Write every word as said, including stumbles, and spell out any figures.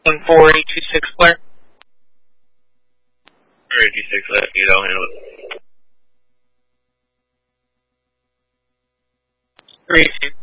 One four eight two six Blair. eight two six, left, you don't handle it. Three two.